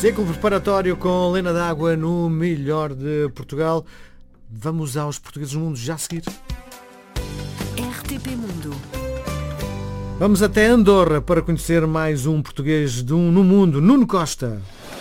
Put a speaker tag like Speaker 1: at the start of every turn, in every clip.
Speaker 1: Ciclo preparatório com Lena d'Água no Melhor de Portugal. Vamos aos portugueses do mundo já a seguir.
Speaker 2: RTP Mundo.
Speaker 1: Vamos até Andorra para conhecer mais um português no mundo, Nuno Costa.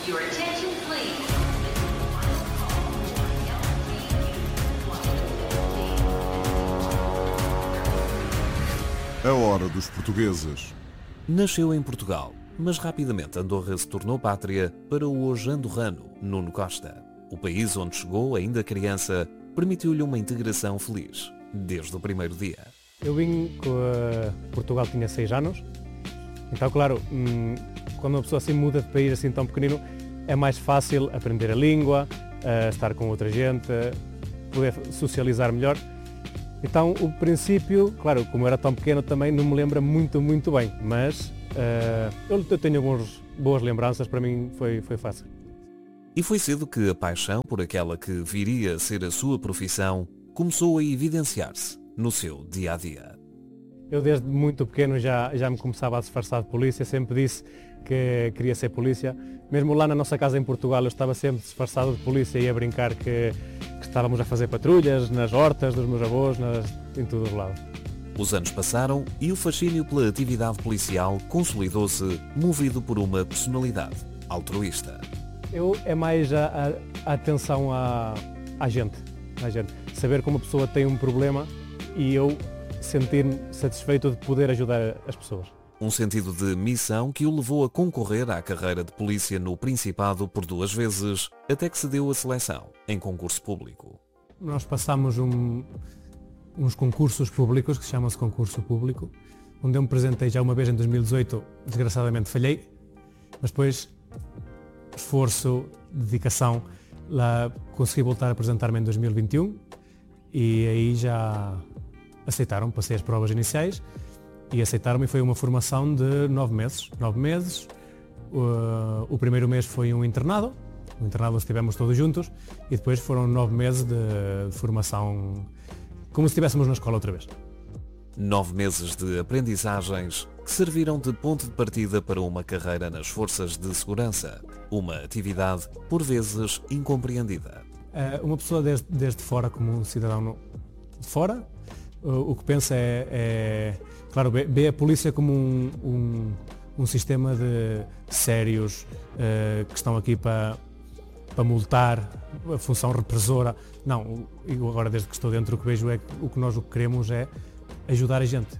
Speaker 3: A hora dos portugueses.
Speaker 4: Nasceu em Portugal, mas rapidamente Andorra se tornou pátria para o hoje andorrano Nuno Costa. O país onde chegou, ainda criança, permitiu-lhe uma integração feliz, desde o primeiro dia.
Speaker 5: Eu vim Portugal tinha 6 anos, então claro, quando uma pessoa assim muda de país assim tão pequenino, é mais fácil aprender a língua, estar com outra gente, poder socializar melhor. Então o princípio, claro, como eu era tão pequeno também não me lembra muito bem, mas eu tenho algumas boas lembranças, para mim foi fácil.
Speaker 4: E foi cedo que a paixão por aquela que viria a ser a sua profissão começou a evidenciar-se no seu dia-a-dia.
Speaker 5: Eu desde muito pequeno já me começava a disfarçar de polícia, sempre disse que queria ser polícia. Mesmo lá na nossa casa em Portugal eu estava sempre disfarçado de polícia e a brincar que estávamos a fazer patrulhas nas hortas dos meus avós, em todo o lado.
Speaker 4: Os anos passaram e o fascínio pela atividade policial consolidou-se, movido por uma personalidade altruísta.
Speaker 5: É mais a atenção à gente. Saber que uma pessoa tem um problema e eu sentir-me satisfeito de poder ajudar as pessoas.
Speaker 4: Um sentido de missão que o levou a concorrer à carreira de polícia no Principado por 2 vezes, até que se deu a seleção em concurso público.
Speaker 5: Nós passamos uns concursos públicos, que chamam-se concurso público, onde eu me apresentei já uma vez em 2018, desgraçadamente falhei, mas depois, esforço, dedicação, lá consegui voltar a apresentar-me em 2021 e aí já aceitaram, passei as provas iniciais e aceitaram-me. Foi uma formação de 9 meses. 9 meses, o primeiro mês foi um internado, no internado estivemos todos juntos e depois foram 9 meses de formação, como se estivéssemos na escola outra vez.
Speaker 4: 9 meses de aprendizagens que serviram de ponto de partida para uma carreira nas forças de segurança, uma atividade por vezes incompreendida.
Speaker 5: Uma pessoa desde fora, como um cidadão de fora, o que pensa claro, vê a polícia como um sistema de sérios que estão aqui para multar, a função repressora. Não, eu agora desde que estou dentro o que vejo é que o que nós queremos é ajudar a gente.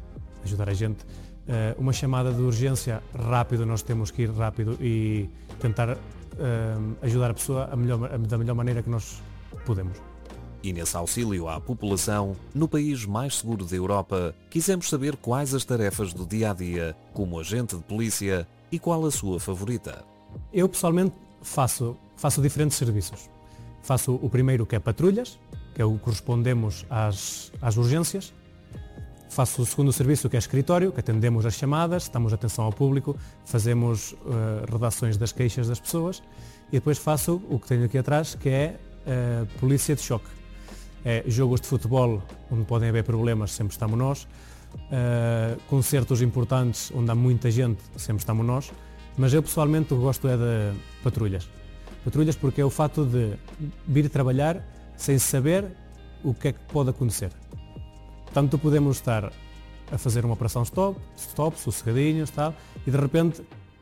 Speaker 5: Uma chamada de urgência rápido, nós temos que ir rápido e tentar ajudar a pessoa da melhor maneira que nós podemos.
Speaker 4: E nesse auxílio à população, no país mais seguro da Europa, quisemos saber quais as tarefas do dia-a-dia como agente de polícia e qual a sua favorita.
Speaker 5: Eu pessoalmente faço diferentes serviços. Faço o primeiro, que é patrulhas, que é o que correspondemos às urgências. Faço o segundo serviço, que é escritório, que atendemos as chamadas, damos atenção ao público, fazemos redações das queixas das pessoas. E depois faço o que tenho aqui atrás, que é polícia de choque. É jogos de futebol onde podem haver problemas, sempre estamos nós. Concertos importantes onde há muita gente, sempre estamos nós. Mas eu pessoalmente o que gosto é de patrulhas. Patrulhas porque é o fato de vir trabalhar sem saber o que é que pode acontecer. Tanto podemos estar a fazer uma operação stop, sossegadinhos, tal, e de repente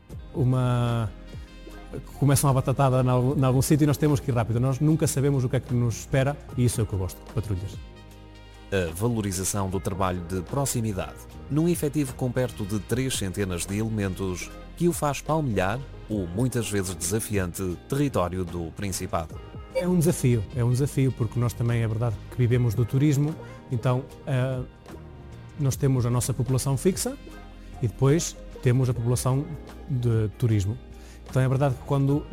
Speaker 5: começa uma batatada em algum sítio e nós temos que ir rápido. Nós nunca sabemos o que é que nos espera e isso é o que eu gosto, patrulhas.
Speaker 4: A valorização do trabalho de proximidade, num efetivo com perto de 3 centenas de elementos, que o faz palmilhar o muitas vezes desafiante território do Principado.
Speaker 5: É um desafio porque nós também é verdade que vivemos do turismo, então nós temos a nossa população fixa e depois temos a população de turismo. Então é verdade que quando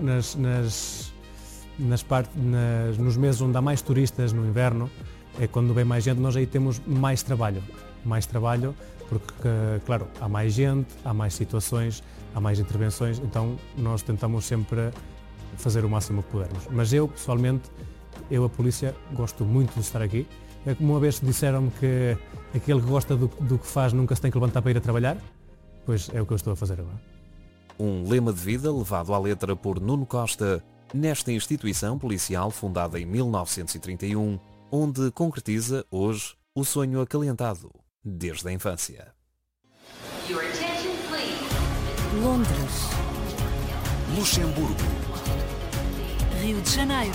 Speaker 5: nos meses onde há mais turistas no inverno, é quando vem mais gente, nós aí temos mais trabalho porque, claro, há mais gente, há mais situações, há mais intervenções, então nós tentamos sempre fazer o máximo que pudermos. Mas eu, pessoalmente, a polícia, gosto muito de estar aqui. É como uma vez disseram-me que aquele que gosta do que faz nunca se tem que levantar para ir a trabalhar, pois é o que eu estou a fazer agora.
Speaker 4: Um lema de vida levado à letra por Nuno Costa, nesta instituição policial fundada em 1931, onde concretiza hoje o sonho acalentado desde a infância.
Speaker 2: Londres,
Speaker 3: Luxemburgo,
Speaker 2: Rio de Janeiro,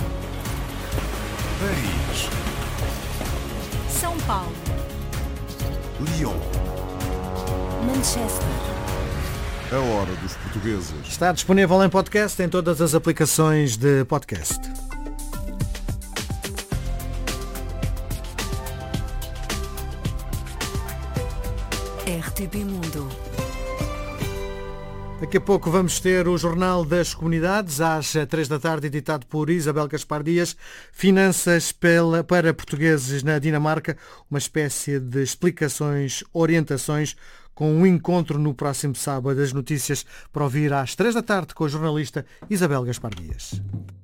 Speaker 3: Paris,
Speaker 2: São Paulo,
Speaker 3: Lyon.
Speaker 2: Manchester.
Speaker 3: A hora dos portugueses.
Speaker 1: Está disponível em podcast em todas as aplicações de podcast.
Speaker 2: RTP Mundo.
Speaker 1: Daqui a pouco vamos ter o Jornal das Comunidades, às 3 da tarde, editado por Isabel Gaspar Dias. Finanças para portugueses na Dinamarca, uma espécie de explicações, orientações, com um encontro no próximo sábado. As notícias para ouvir às 3 da tarde com a jornalista Isabel Gaspar Dias.